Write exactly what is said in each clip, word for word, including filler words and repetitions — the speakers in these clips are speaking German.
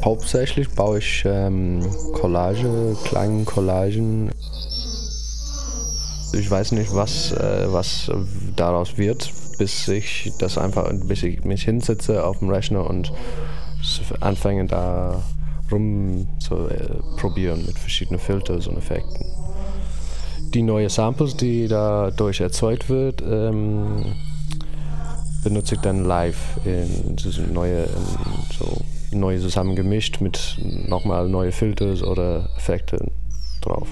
hauptsächlich baue ich ähm, Collage, kleine Collagen. Ich weiß nicht, was, äh, was daraus wird, bis ich das einfach, bis ich mich hinsetze auf dem Rechner und anfange da rum zu äh, probieren mit verschiedenen Filters und Effekten. Die neuen Samples, die dadurch erzeugt wird, ähm, benutze ich dann live in so neue, in so neue zusammengemischt mit nochmal neue Filters oder Effekte drauf.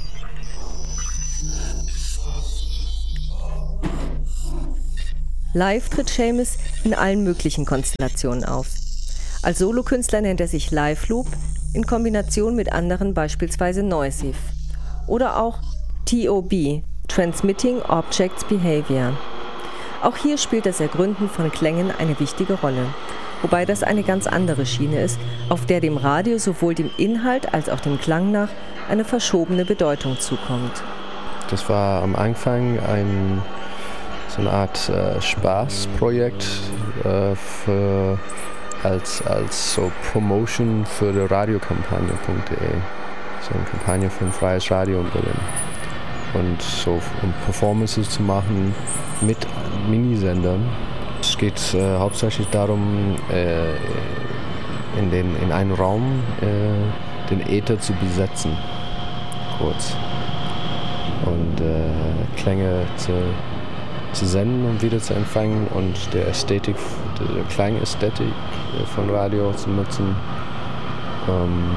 Live tritt Seamus in allen möglichen Konstellationen auf. Als Solokünstler nennt er sich Live Loop in Kombination mit anderen, beispielsweise Noisive. Oder auch T O B, Transmitting Objects Behavior. Auch hier spielt das Ergründen von Klängen eine wichtige Rolle. Wobei das eine ganz andere Schiene ist, auf der dem Radio sowohl dem Inhalt als auch dem Klang nach eine verschobene Bedeutung zukommt. Das war am Anfang ein, so eine Art äh, Spaßprojekt äh, für, als, als so Promotion für die Radiokampagne punkt de. So eine Kampagne für ein freies Radio in Berlin. Und so um Performances zu machen mit Minisendern. Es geht äh, hauptsächlich darum, äh, in, den, in einem Raum äh, den Äther zu besetzen, kurz. Und äh, Klänge zu, zu senden und wieder zu empfangen und der Ästhetik, der Klangästhetik von Radio zu nutzen. Ähm,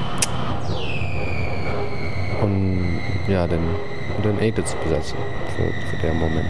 und ja, den, den Äther zu besetzen für, für den Moment.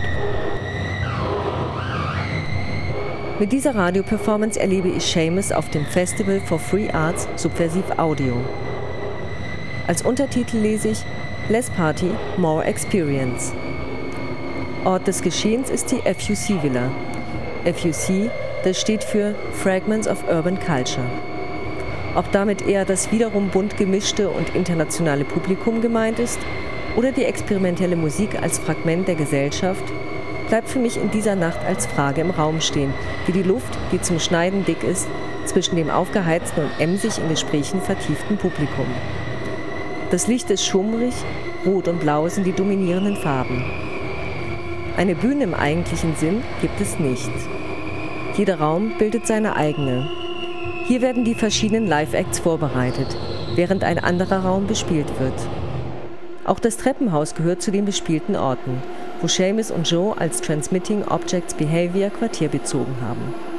Mit dieser Radio-Performance erlebe ich Seamus auf dem Festival for Free Arts Subversiv Audio. Als Untertitel lese ich Less Party, More Experience. Ort des Geschehens ist die F U C Villa. F U C, das steht für Fragments of Urban Culture. Ob damit eher das wiederum bunt gemischte und internationale Publikum gemeint ist oder die experimentelle Musik als Fragment der Gesellschaft, bleibt für mich in dieser Nacht als Frage im Raum stehen, wie die Luft, die zum Schneiden dick ist, zwischen dem aufgeheizten und emsig in Gesprächen vertieften Publikum. Das Licht ist schummrig, rot und blau sind die dominierenden Farben. Eine Bühne im eigentlichen Sinn gibt es nicht. Jeder Raum bildet seine eigene. Hier werden die verschiedenen Live-Acts vorbereitet, während ein anderer Raum bespielt wird. Auch das Treppenhaus gehört zu den bespielten Orten, wo Seamus und Joe als Transmitting Objects Behavior Quartier bezogen haben.